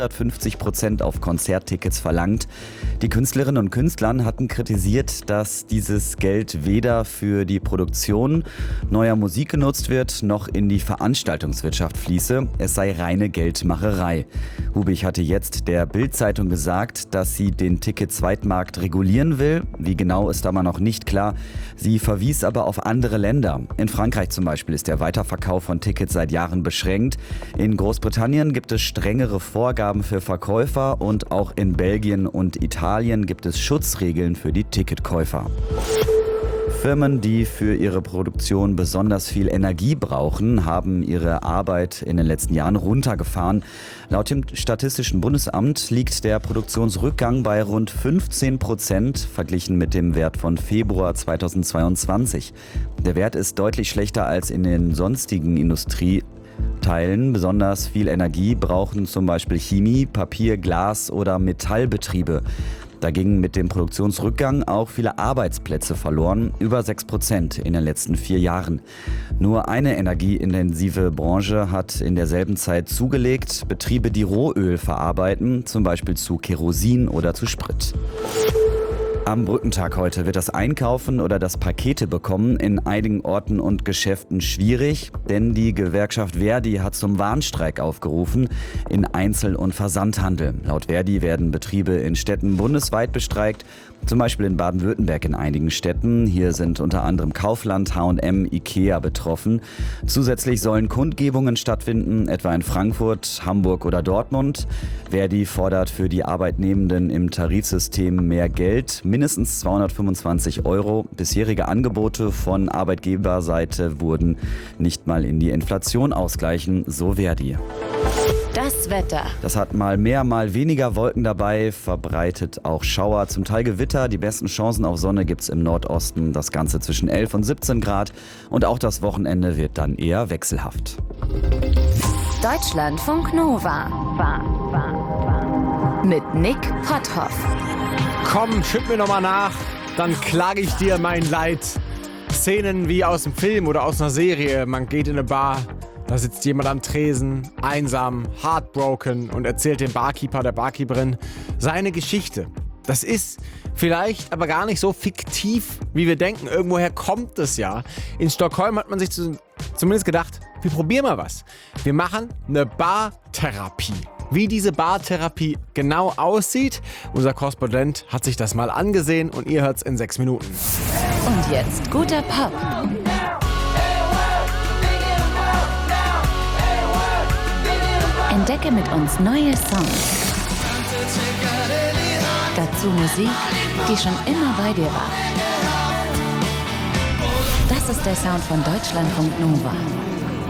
150% auf Konzerttickets verlangt. Die Künstlerinnen und Künstler hatten kritisiert, dass dieses Geld weder für die Produktion neuer Musik genutzt wird, noch in die Veranstaltungswirtschaft fließe. Es sei reine Geldmacherei. Hubig hatte jetzt der Bild-Zeitung gesagt, dass sie den Ticket-Zweitmarkt regulieren will. Wie genau ist aber noch nicht klar. Sie verwies aber auf andere Länder. In Frankreich zum Beispiel ist der Weiterverkauf von Tickets seit Jahren beschränkt. In Großbritannien gibt es strengere Vorgaben für Verkäufer und auch in Belgien und Italien gibt es Schutzregeln für die Ticketkäufer. Firmen, die für ihre Produktion besonders viel Energie brauchen, haben ihre Arbeit in den letzten Jahren runtergefahren. Laut dem Statistischen Bundesamt liegt der Produktionsrückgang bei rund 15%, verglichen mit dem Wert von Februar 2022. Der Wert ist deutlich schlechter als in den sonstigen Industrieteilen. Besonders viel Energie brauchen zum Beispiel Chemie, Papier, Glas oder Metallbetriebe. Da gingen mit dem Produktionsrückgang auch viele Arbeitsplätze verloren, über 6% in den letzten 4 Jahren. Nur eine energieintensive Branche hat in derselben Zeit zugelegt: Betriebe, die Rohöl verarbeiten, zum Beispiel zu Kerosin oder zu Sprit. Am Brückentag heute wird das Einkaufen oder das Pakete bekommen in einigen Orten und Geschäften schwierig, denn die Gewerkschaft ver.di hat zum Warnstreik aufgerufen in Einzel- und Versandhandel. Laut ver.di werden Betriebe in Städten bundesweit bestreikt, zum Beispiel in Baden-Württemberg in einigen Städten. Hier sind unter anderem Kaufland, H&M, Ikea betroffen. Zusätzlich sollen Kundgebungen stattfinden, etwa in Frankfurt, Hamburg oder Dortmund. ver.di fordert für die Arbeitnehmenden im Tarifsystem mehr Geld, mindestens 225 €. Bisherige Angebote von Arbeitgeberseite wurden nicht mal in die Inflation ausgleichen, so ver.di. Das Wetter. Das hat mal mehr, mal weniger Wolken dabei, verbreitet auch Schauer, zum Teil Gewitter. Die besten Chancen auf Sonne gibt's im Nordosten, das Ganze zwischen 11 und 17 Grad. Und auch das Wochenende wird dann eher wechselhaft. Deutschlandfunk Nova. Mit Nick Potthoff. Komm, schipp mir nochmal nach, dann klage ich dir mein Leid. Szenen wie aus dem Film oder aus einer Serie. Man geht in eine Bar, da sitzt jemand am Tresen, einsam, heartbroken und erzählt dem Barkeeper, der Barkeeperin seine Geschichte. Das ist vielleicht aber gar nicht so fiktiv, wie wir denken. Irgendwoher kommt es ja. In Stockholm hat man sich zumindest gedacht, wir probieren mal was. Wir machen eine Bartherapie. Wie diese Bartherapie genau aussieht, unser Korrespondent hat sich das mal angesehen und ihr hört's in 6 Minuten. Und jetzt guter Pop. Entdecke mit uns neue Songs. Dazu Musik, die schon immer bei dir war. Das ist der Sound von Deutschlandfunk Nova.